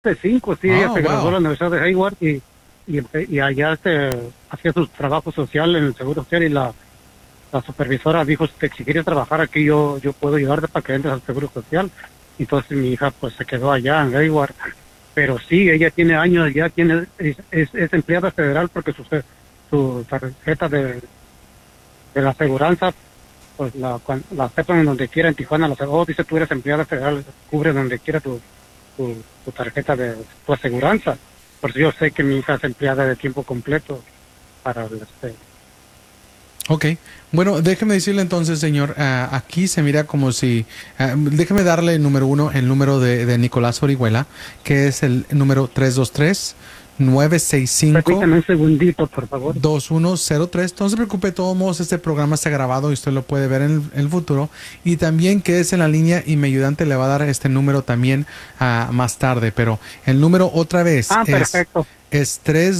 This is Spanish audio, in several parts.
de 5, sí, ella Oh, se graduó de wow. la Universidad de Hayward y allá hacía su trabajo social en el Seguro Social y la supervisora dijo, si quieres trabajar aquí yo puedo ayudarte para que entres al Seguro Social. Entonces mi hija pues se quedó allá en Hayward. Pero sí, ella tiene años, ya es empleada federal porque su tarjeta de la aseguranza, pues la aceptan donde quiera en Tijuana. Dice tú eres empleada federal, cubre donde quiera tu tarjeta de tu aseguranza. Por eso yo sé que mi hija es empleada de tiempo completo para Ok, bueno, déjeme decirle entonces, señor, aquí se mira como si, déjeme darle el número uno, el número de Nicolás Orihuela, que es el número 323-965. Permítame un segundito, por favor. 2103. No se preocupe, de todos modos, este programa está grabado y usted lo puede ver en el futuro. Y también quédese en la línea y mi ayudante le va a dar este número también más tarde. Pero el número otra vez Ah, perfecto. es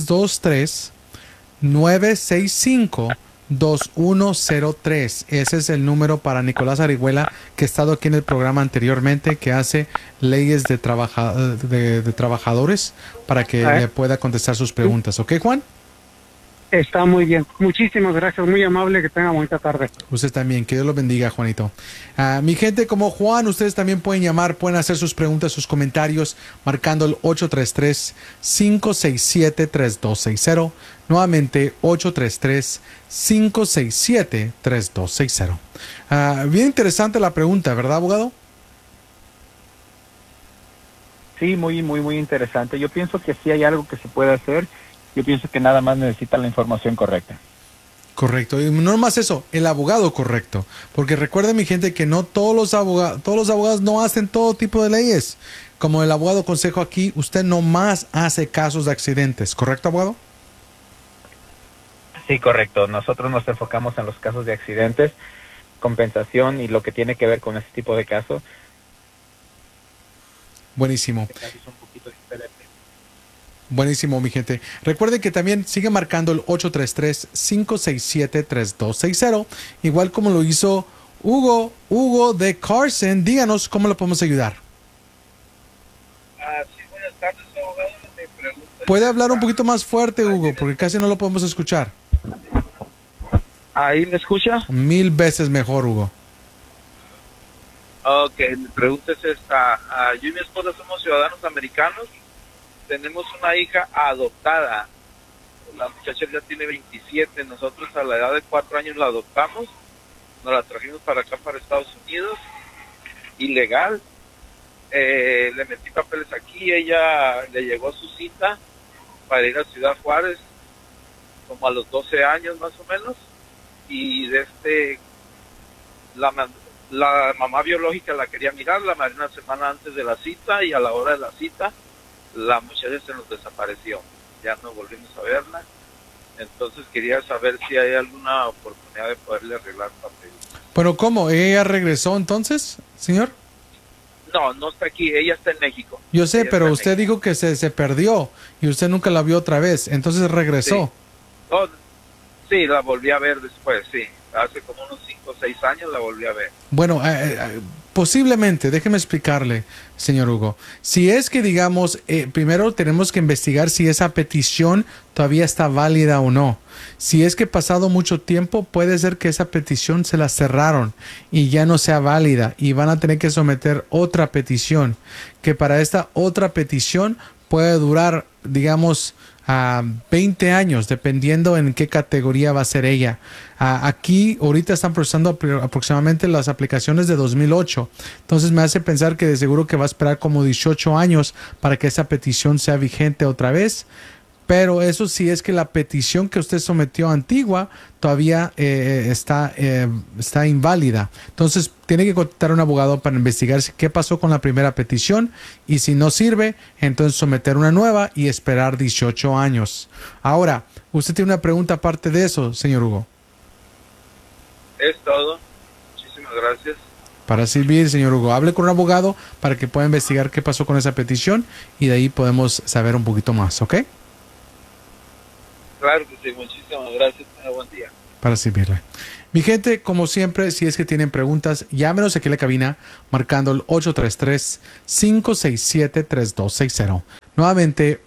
323-965-2103. Ese es el número para Nicolás Arihuela, que ha estado aquí en el programa anteriormente, que hace leyes de trabajadores para que Eh, le pueda contestar sus preguntas. ¿Ok, Juan? Está muy bien. Muchísimas gracias. Muy amable. Que tenga bonita tarde. Usted también, que Dios lo bendiga, Juanito. Mi gente como Juan, ustedes también pueden llamar, pueden hacer sus preguntas, sus comentarios, marcando el 833-567-3260. Nuevamente, 833-567-3260. Bien interesante la pregunta, ¿verdad, abogado? Sí, muy interesante. Yo pienso que sí hay algo que se puede hacer. Yo pienso que nada más necesita la información correcta. Correcto, y no más eso, el abogado correcto, porque recuerden mi gente que no todos los abogados no hacen todo tipo de leyes. Como el abogado consejo aquí, usted no más hace casos de accidentes, ¿correcto, abogado? Sí, correcto. Nosotros nos enfocamos en los casos de accidentes, compensación y lo que tiene que ver con ese tipo de casos. Buenísimo. Este caso es un poquito diferente. Buenísimo, mi gente. Recuerden que también sigue marcando el 833-567-3260, igual como lo hizo Hugo de Carson. Díganos cómo lo podemos ayudar. Sí, buenas tardes, abogado. Mi pregunta Puede es hablar un esta. poquito más fuerte, Hugo, porque casi no lo podemos escuchar. ¿Ahí me escucha? 1000 veces mejor, Hugo. Ok, mi pregunta es esta. Yo y mi esposa somos ciudadanos americanos. Tenemos una hija adoptada. La muchacha ya tiene 27. Nosotros a la edad de 4 años la adoptamos. Nos la trajimos para acá, para Estados Unidos. Ilegal. Le metí papeles aquí. Ella le llegó su cita para ir a Ciudad Juárez, como a los 12 años más o menos. Y la mamá biológica la quería mirar, la madre una semana antes de la cita, y a la hora de la cita la muchacha se nos desapareció, ya no volvimos a verla. Entonces quería saber si hay alguna oportunidad de poderle arreglar papeles. Pero ¿cómo? ¿Ella regresó entonces, señor? No, no está aquí, ella está en México. Yo sé, Ella está pero en usted México. dijo que se perdió y usted nunca la vio otra vez, entonces Sí. regresó. Oh, sí, la volví a ver después, sí. Hace como unos 5 o 6 años la volví a ver. Bueno, posiblemente, déjeme explicarle, señor Hugo. Si es que, digamos, primero tenemos que investigar si esa petición todavía está válida o no. Si es que pasado mucho tiempo, puede ser que esa petición se la cerraron y ya no sea válida y van a tener que someter otra petición, que para esta otra petición puede durar, digamos, a 20 años, dependiendo en qué categoría va a ser ella. Aquí ahorita están procesando aproximadamente las aplicaciones de 2008. Entonces me hace pensar que de seguro que va a esperar como 18 años para que esa petición sea vigente otra vez. Pero eso sí es que la petición que usted sometió antigua todavía está inválida. Entonces tiene que contactar a un abogado para investigar qué pasó con la primera petición y si no sirve, entonces someter una nueva y esperar 18 años. Ahora, usted tiene una pregunta aparte de eso, señor Hugo. Es todo. Muchísimas gracias. Para servir, señor Hugo, hable con un abogado para que pueda investigar qué pasó con esa petición y de ahí podemos saber un poquito más, ¿ok? Claro que sí, muchísimas gracias. Tenga buen día. Para servirle. Mi gente, como siempre, si es que tienen preguntas, llámenos aquí a la cabina marcando el 833-567-3260. Nuevamente,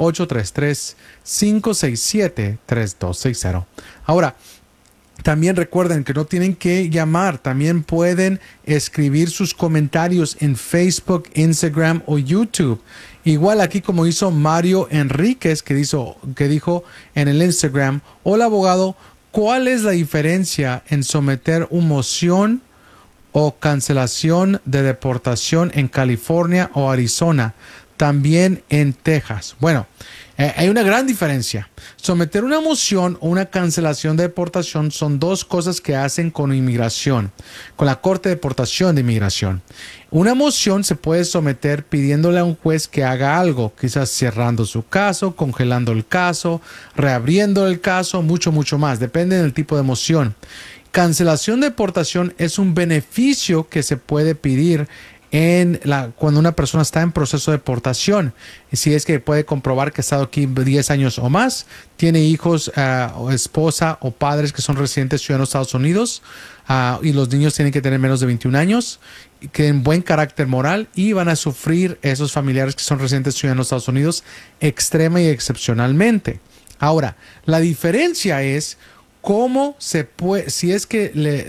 833-567-3260. Ahora, también recuerden que no tienen que llamar, también pueden escribir sus comentarios en Facebook, Instagram o YouTube. Igual aquí como hizo Mario Enríquez que dijo en el Instagram: hola abogado, ¿cuál es la diferencia en someter una moción o cancelación de deportación en California o Arizona? También en Texas. Bueno, hay una gran diferencia. Someter una moción o una cancelación de deportación son dos cosas que hacen con inmigración, con la Corte de Deportación de Inmigración. Una moción se puede someter pidiéndole a un juez que haga algo, quizás cerrando su caso, congelando el caso, reabriendo el caso, mucho más. Depende del tipo de moción. Cancelación de deportación es un beneficio que se puede pedir cuando una persona está en proceso de deportación. Si es que puede comprobar que ha estado aquí 10 años o más, tiene hijos o esposa o padres que son residentes ciudadanos de Estados Unidos, y los niños tienen que tener menos de 21 años, que en buen carácter moral, y van a sufrir esos familiares que son residentes ciudadanos de Estados Unidos extrema y excepcionalmente. Ahora, la diferencia es cómo se puede, si es que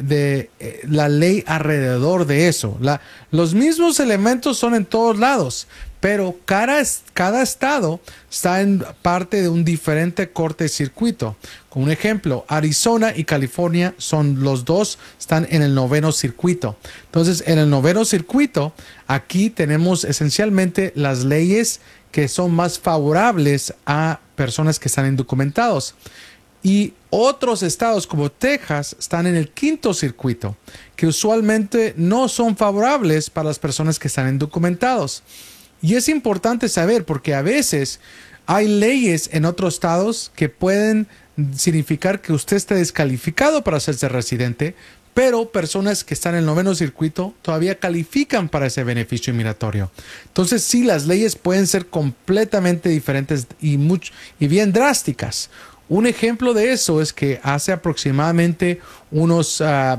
la ley alrededor de eso. Los mismos elementos son en todos lados, pero cada estado está en parte de un diferente corte de circuito. Como un ejemplo, Arizona y California están en el 9º circuito. Entonces, en el 9º circuito, aquí tenemos esencialmente las leyes que son más favorables a personas que están indocumentados. Y otros estados como Texas están en el 5º circuito, que usualmente no son favorables para las personas que están indocumentados. Y es importante saber porque a veces hay leyes en otros estados que pueden significar que usted esté descalificado para hacerse residente, pero personas que están en el 9º circuito todavía califican para ese beneficio inmigratorio. Entonces sí, las leyes pueden ser completamente diferentes y bien drásticas. Un ejemplo de eso es que hace aproximadamente unos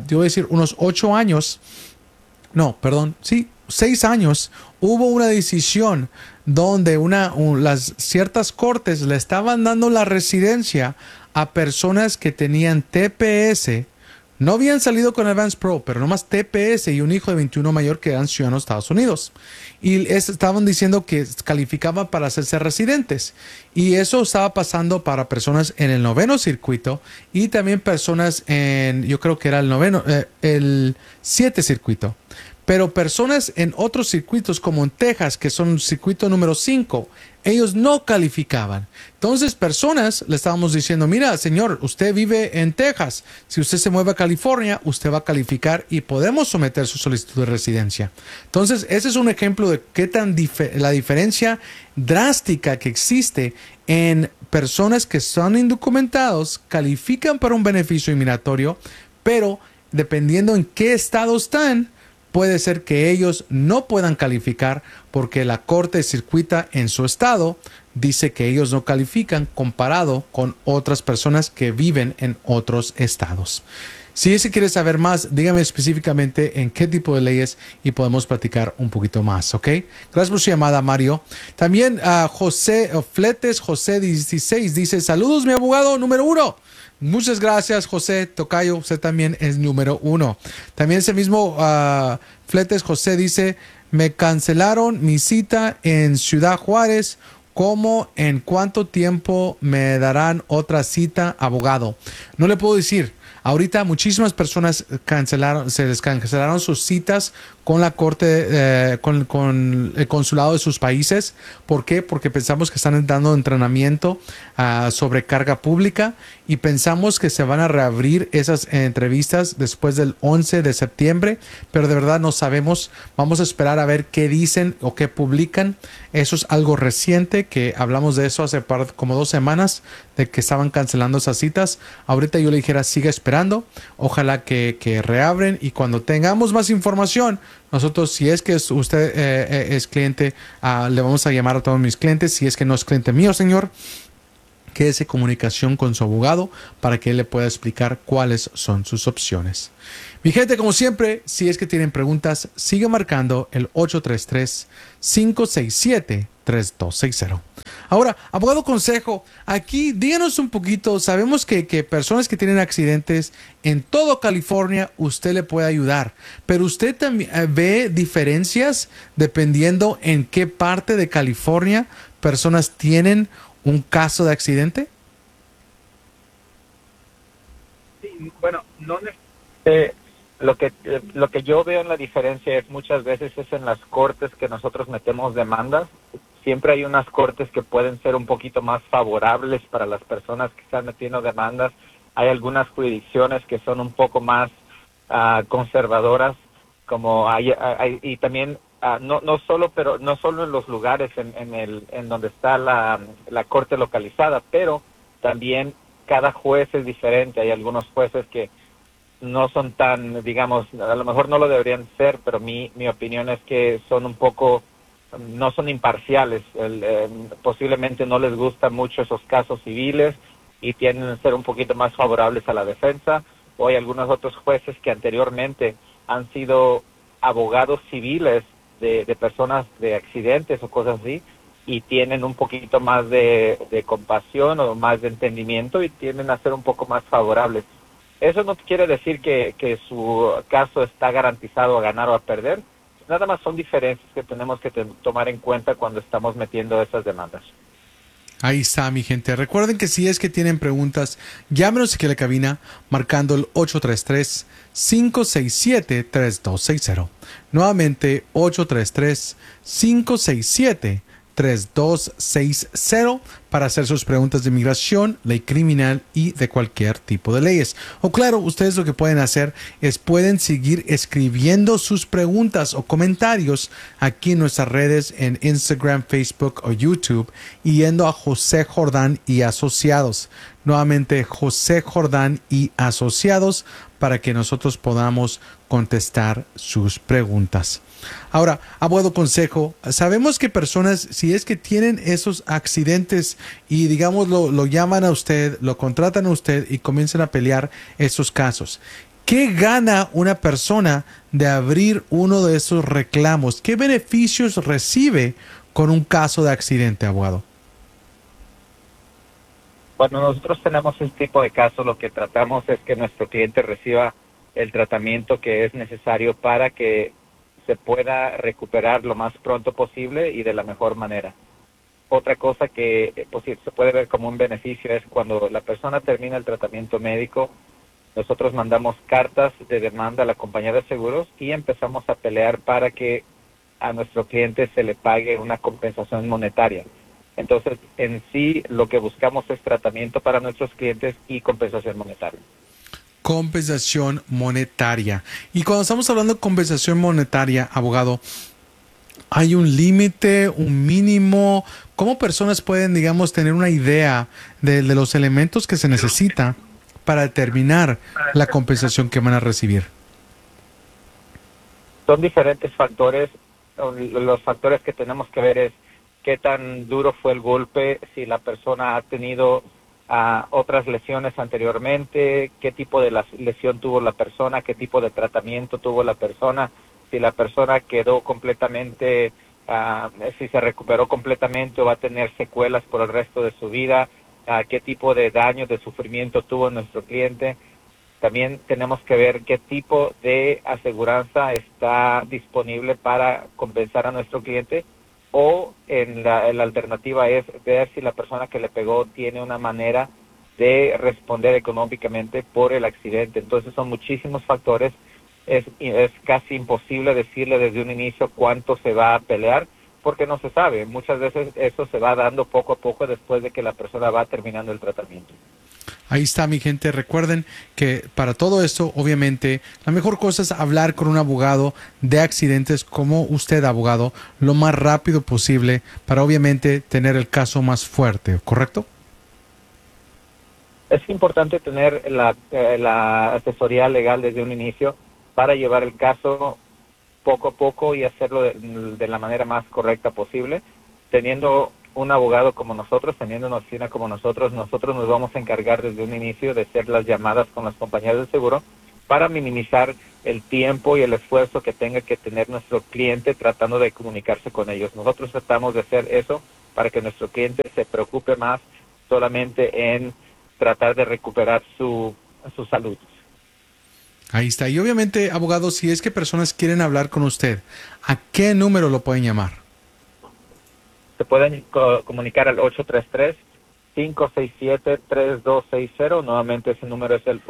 6 años, hubo una decisión donde las ciertas cortes le estaban dando la residencia a personas que tenían TPS. No habían salido con Advance Pro, pero nomás TPS y un hijo de 21 mayor que eran ciudadanos de Estados Unidos. Y estaban diciendo que calificaban para hacerse residentes. Y eso estaba pasando para personas en el 9º circuito y también personas yo creo que era el 7 circuito. Pero personas en otros circuitos como en Texas, que son el circuito número 5, ellos no calificaban. Entonces, personas le estábamos diciendo: mira, señor, usted vive en Texas. Si usted se mueve a California, usted va a calificar y podemos someter su solicitud de residencia. Entonces, ese es un ejemplo de qué tan la diferencia drástica que existe en personas que son indocumentados, califican para un beneficio inmigratorio, pero dependiendo en qué estado están, puede ser que ellos no puedan calificar porque la corte de circuita en su estado dice que ellos no califican comparado con otras personas que viven en otros estados. Si ese quiere saber más, dígame específicamente en qué tipo de leyes y podemos platicar un poquito más, ¿ok? Gracias por su llamada, Mario. También Fletes José 16 dice: saludos, mi abogado número 1. Muchas gracias, José Tocayo. Usted también es número 1. También ese mismo Fletes José dice: me cancelaron mi cita en Ciudad Juárez. ¿Cómo, en cuánto tiempo me darán otra cita, abogado? No le puedo decir. Ahorita muchísimas personas se les cancelaron sus citas con la corte, con el consulado de sus países. ¿Por qué? Porque pensamos que están dando entrenamiento sobre carga pública y pensamos que se van a reabrir esas entrevistas después del 11 de septiembre, pero de verdad no sabemos. Vamos a esperar a ver qué dicen o qué publican. Eso es algo reciente, que hablamos de eso hace como 2 semanas, de que estaban cancelando esas citas. Ahorita yo le dijera: siga esperando, ojalá que reabren, y cuando tengamos más información, nosotros, si es que usted es cliente, le vamos a llamar a todos mis clientes. Si es que no es cliente mío, señor, quédese en comunicación con su abogado para que él le pueda explicar cuáles son sus opciones. Mi gente, como siempre, si es que tienen preguntas, sigue marcando el 833-567-3260. Ahora, abogado consejo, aquí díganos un poquito, sabemos que personas que tienen accidentes en todo California, usted le puede ayudar, pero usted también ve diferencias dependiendo en qué parte de California personas tienen un caso de accidente. Sí, bueno, no necesariamente. Lo que yo veo en la diferencia es muchas veces es en las cortes que nosotros metemos demandas. Siempre hay unas cortes que pueden ser un poquito más favorables para las personas que están metiendo demandas. Hay algunas jurisdicciones que son un poco más conservadoras, como y también no solo en los lugares en donde está la corte localizada, pero también cada juez es diferente. Hay algunos jueces que no son tan, digamos, a lo mejor no lo deberían ser, pero mi opinión es que son un poco, no son imparciales. Posiblemente no les gustan mucho esos casos civiles y tienden a ser un poquito más favorables a la defensa. O hay algunos otros jueces que anteriormente han sido abogados civiles de personas de accidentes o cosas así, y tienen un poquito más de compasión o más de entendimiento y tienden a ser un poco más favorables. Eso no quiere decir que su caso está garantizado a ganar o a perder. Nada más son diferencias que tenemos que tomar en cuenta cuando estamos metiendo esas demandas. Ahí está, mi gente. Recuerden que si es que tienen preguntas, llámenos aquí a la cabina marcando el 833-567-3260. Nuevamente, 833-567-3260 para hacer sus preguntas de inmigración, ley criminal y de cualquier tipo de leyes. O claro, ustedes lo que pueden hacer es pueden seguir escribiendo sus preguntas o comentarios aquí en nuestras redes en Instagram, Facebook o YouTube, y yendo a José Jordán y Asociados. Nuevamente, José Jordán y Asociados, para que nosotros podamos contestar sus preguntas. Ahora, abogado consejo, sabemos que personas, si es que tienen esos accidentes y digamos lo llaman a usted, lo contratan a usted y comienzan a pelear esos casos, ¿qué gana una persona de abrir uno de esos reclamos? ¿Qué beneficios recibe con un caso de accidente, abogado? Cuando nosotros tenemos este tipo de casos, lo que tratamos es que nuestro cliente reciba el tratamiento que es necesario para que se pueda recuperar lo más pronto posible y de la mejor manera. Otra cosa que se puede ver como un beneficio es cuando la persona termina el tratamiento médico, nosotros mandamos cartas de demanda a la compañía de seguros y empezamos a pelear para que a nuestro cliente se le pague una compensación monetaria. Entonces, en sí, lo que buscamos es tratamiento para nuestros clientes y compensación monetaria. Compensación monetaria. Y cuando estamos hablando de compensación monetaria, abogado, ¿hay un límite, un mínimo? ¿Cómo personas pueden, digamos, tener una idea de los elementos que se necesita para determinar la compensación que van a recibir? Son diferentes factores. Los factores que tenemos que ver es qué tan duro fue el golpe, si la persona ha tenido otras lesiones anteriormente, qué tipo de lesión tuvo la persona, qué tipo de tratamiento tuvo la persona, si la persona quedó completamente, si se recuperó completamente o va a tener secuelas por el resto de su vida, qué tipo de daño, de sufrimiento tuvo nuestro cliente. También tenemos que ver qué tipo de aseguranza está disponible para compensar a nuestro cliente. O la alternativa es ver si la persona que le pegó tiene una manera de responder económicamente por el accidente. Entonces son muchísimos factores. Es casi imposible decirle desde un inicio cuánto se va a pelear porque no se sabe. Muchas veces eso se va dando poco a poco después de que la persona va terminando el tratamiento. Ahí está, mi gente. Recuerden que para todo esto, obviamente, la mejor cosa es hablar con un abogado de accidentes como usted, abogado, lo más rápido posible para, obviamente, tener el caso más fuerte, ¿correcto? Es importante tener la asesoría legal desde un inicio para llevar el caso poco a poco y hacerlo de la manera más correcta posible, teniendo un abogado como nosotros, teniendo una oficina como nosotros nos vamos a encargar desde un inicio de hacer las llamadas con las compañías de seguro para minimizar el tiempo y el esfuerzo que tenga que tener nuestro cliente tratando de comunicarse con ellos. Nosotros tratamos de hacer eso para que nuestro cliente se preocupe más solamente en tratar de recuperar su salud. Ahí está. Y obviamente, abogado, si es que personas quieren hablar con usted, ¿a qué número lo pueden llamar? Se pueden comunicar al 833-567-3260. Nuevamente ese número es el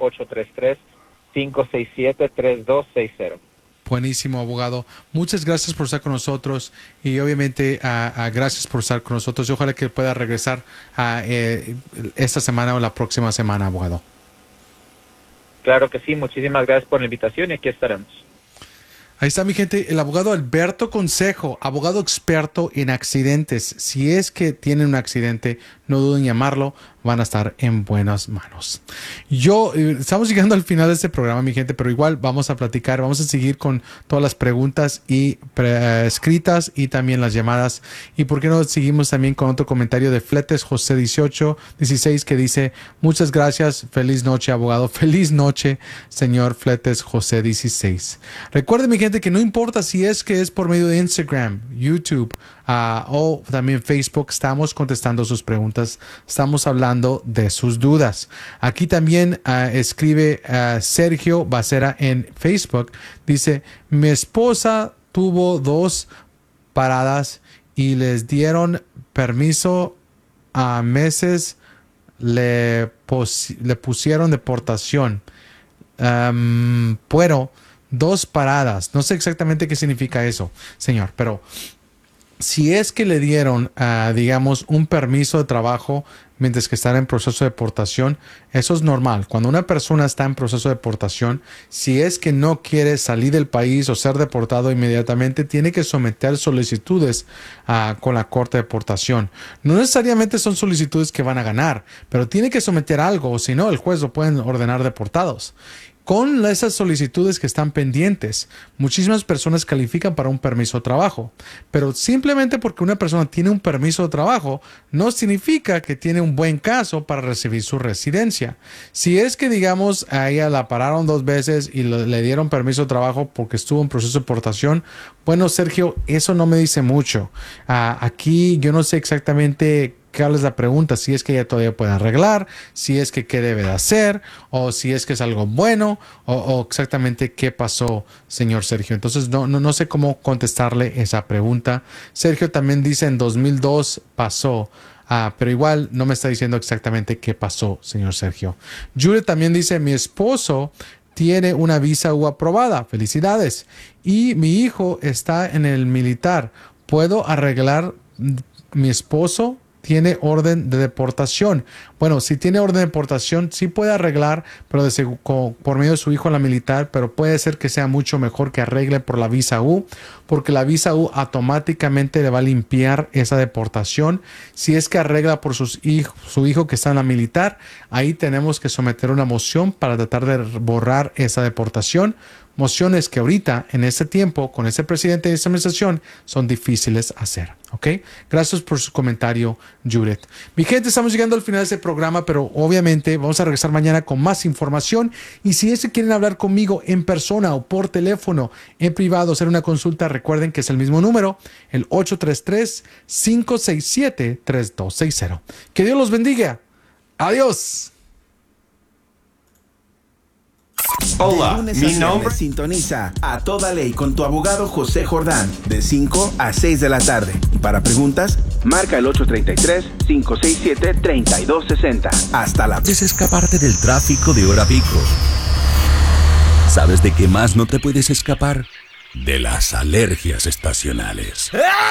833-567-3260. Buenísimo, abogado. Muchas gracias por estar con nosotros y obviamente gracias por estar con nosotros. Y ojalá que pueda regresar esta semana o la próxima semana, abogado. Claro que sí. Muchísimas gracias por la invitación y aquí estaremos. Ahí está, mi gente, el abogado Alberto Consejo, abogado experto en accidentes. Si es que tienen un accidente, no duden en llamarlo, van a estar en buenas manos. Estamos llegando al final de este programa, mi gente, pero igual vamos a platicar, vamos a seguir con todas las preguntas y escritas y también las llamadas. Y por qué no seguimos también con otro comentario de Fletes José 1816 que dice: muchas gracias, feliz noche, abogado, feliz noche, señor Fletes José 16. Recuerden, mi gente, que no importa si es que es por medio de Instagram, YouTube o también Facebook, estamos contestando sus preguntas, estamos hablando de sus dudas. Aquí también escribe Sergio Bacera en Facebook, dice: mi esposa tuvo 2 paradas y les dieron permiso a meses, le pusieron deportación. Pero 2 paradas, no sé exactamente qué significa eso, señor, pero si es que le dieron, digamos, un permiso de trabajo mientras que está en proceso de deportación, eso es normal. Cuando una persona está en proceso de deportación, si es que no quiere salir del país o ser deportado inmediatamente, tiene que someter solicitudes con la corte de deportación. No necesariamente son solicitudes que van a ganar, pero tiene que someter algo, o si no, el juez lo puede ordenar deportados. Con esas solicitudes que están pendientes, muchísimas personas califican para un permiso de trabajo, pero simplemente porque una persona tiene un permiso de trabajo no significa que tiene un buen caso para recibir su residencia. Si es que, digamos, a ella la pararon 2 veces y le dieron permiso de trabajo porque estuvo en proceso de deportación, bueno, Sergio, eso no me dice mucho. Aquí yo no sé exactamente cuál es la pregunta, si es que ella todavía puede arreglar, si es que qué debe de hacer, o si es que es algo bueno, o exactamente qué pasó, señor Sergio. Entonces no sé cómo contestarle esa pregunta. Sergio también dice en 2002 pasó, pero igual no me está diciendo exactamente qué pasó, señor Sergio. Julie también dice: mi esposo tiene una visa U aprobada, felicidades, y mi hijo está en el militar. ¿Puedo arreglar? Mi esposo tiene orden de deportación. Bueno, si tiene orden de deportación, sí puede arreglar, pero por medio de su hijo en la militar, pero puede ser que sea mucho mejor que arregle por la visa U, porque la visa U automáticamente le va a limpiar esa deportación. Si es que arregla por su hijo que está en la militar, ahí tenemos que someter una moción para tratar de borrar esa deportación. Mociones que ahorita, en este tiempo, con este presidente de esta administración, son difíciles hacer. ¿Ok? Gracias por su comentario, Judith. Mi gente, estamos llegando al final de este programa, pero obviamente vamos a regresar mañana con más información. Y si es que quieren hablar conmigo en persona o por teléfono, en privado, hacer una consulta, recuerden que es el mismo número, el 833-567-3260. Que Dios los bendiga. Adiós. Hola, mi nombre. Sintoniza A Toda Ley con tu abogado José Jordán de 5 a 6 de la tarde. Y para preguntas, marca el 833-567-3260. Hasta la... Puedes escaparte del tráfico de hora pico. ¿Sabes de qué más no te puedes escapar? De las alergias estacionales.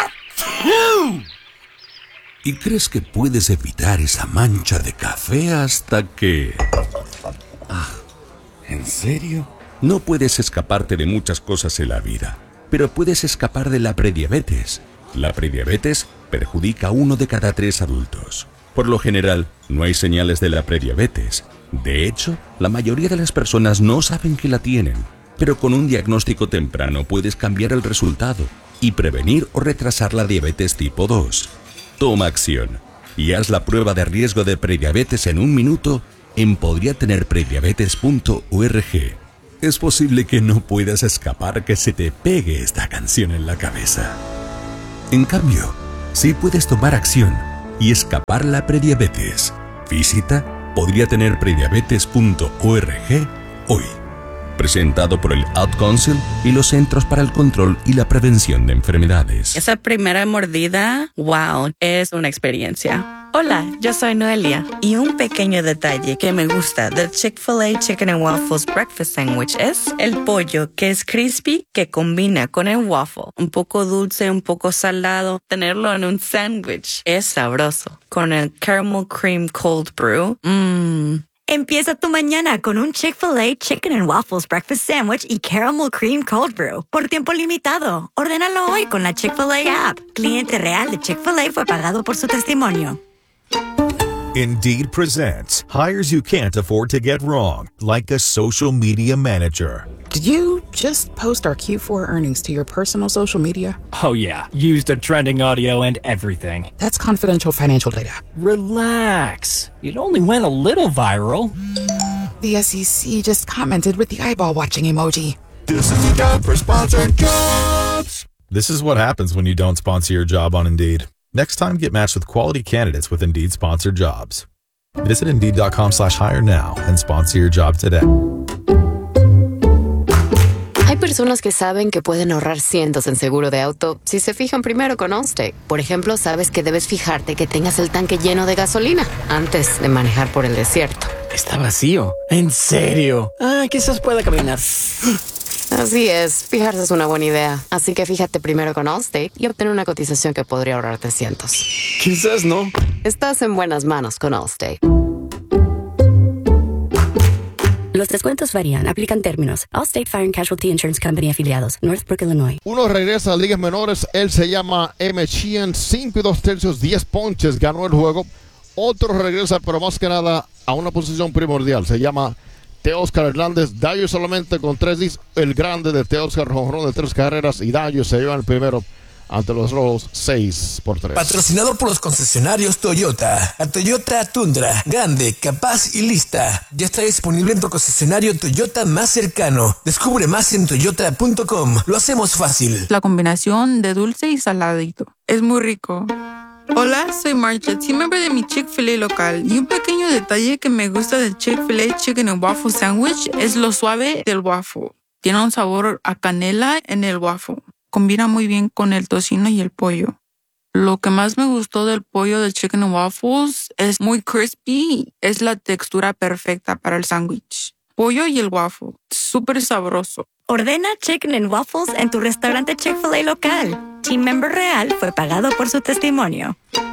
¿Y crees que puedes evitar esa mancha de café hasta que... ¿En serio? No puedes escaparte de muchas cosas en la vida, pero puedes escapar de la prediabetes. La prediabetes perjudica a 1 de cada 3 adultos. Por lo general, no hay señales de la prediabetes. De hecho, la mayoría de las personas no saben que la tienen. Pero con un diagnóstico temprano puedes cambiar el resultado y prevenir o retrasar la diabetes tipo 2. Toma acción y haz la prueba de riesgo de prediabetes en 1 minuto en podriatenerprediabetes.org. Es posible que no puedas escapar que se te pegue esta canción en la cabeza. En cambio, sí puedes tomar acción y escapar la prediabetes. Visita podriatenerprediabetes.org hoy. Presentado por el Ad Council y los Centros para el Control y la Prevención de Enfermedades. Esa primera mordida, wow, es una experiencia. Hola, yo soy Noelia. Y un pequeño detalle que me gusta del Chick-fil-A Chicken and Waffles Breakfast Sandwich es el pollo, que es crispy, que combina con el waffle. Un poco dulce, un poco salado. Tenerlo en un sándwich es sabroso. Con el Caramel Cream Cold Brew, Empieza tu mañana con un Chick-fil-A Chicken and Waffles Breakfast Sandwich y Caramel Cream Cold Brew. Por tiempo limitado. Ordénalo hoy con la Chick-fil-A app. Cliente real de Chick-fil-A fue pagado por su testimonio. Indeed presents hires you can't afford to get wrong, like a social media manager. Did you just post our Q4 earnings to your personal social media? Oh yeah, used the trending audio and everything. That's confidential financial data. Relax. It only went a little viral. The SEC just commented with the eyeball watching emoji. This is the job for sponsored jobs. This is what happens when you don't sponsor your job on Indeed. Next time, get matched with quality candidates with Indeed sponsored jobs. Visit Indeed.com/hire now and sponsor your job today. Hay personas que saben que pueden ahorrar cientos en seguro de auto si se fijan primero con Allstate. Por ejemplo, sabes que debes fijarte que tengas el tanque lleno de gasolina antes de manejar por el desierto. Está vacío. ¿En serio? Quizás pueda caminar. Así es, fijarse es una buena idea. Así que fíjate primero con Allstate y obtén una cotización que podría ahorrarte cientos. Quizás no. Estás en buenas manos con Allstate. Los descuentos varían. Aplican términos. Allstate Fire and Casualty Insurance Company afiliados. Northbrook, Illinois. Uno regresa a ligas menores. Él se llama M. Sheehan. 5 2/3, 10 ponches. Ganó el juego. Otro regresa, pero más que nada a una posición primordial. Se llama Teóscar Hernández. Dallo solamente con 3 hits. El grande de Teóscar, jonrón de 3 carreras. Y Dallo se lleva el primero ante los Rojos 6-3. Patrocinador por los concesionarios Toyota. A Toyota Tundra, grande, capaz y lista. Ya está disponible en tu concesionario Toyota más cercano. Descubre más en toyota.com. Lo hacemos fácil. La combinación de dulce y saladito. Es muy rico. Hola, soy Marcha, team member de mi Chick-fil-A local. Y un pequeño detalle que me gusta del Chick-fil-A Chicken and Waffle Sandwich es lo suave del waffle. Tiene un sabor a canela en el waffle. Combina muy bien con el tocino y el pollo. Lo que más me gustó del pollo del Chicken and Waffles es muy crispy. Es la textura perfecta para el sándwich. Pollo y el waffle. Súper sabroso. Ordena Chicken and Waffles en tu restaurante Chick-fil-A local. Team member real fue pagado por su testimonio.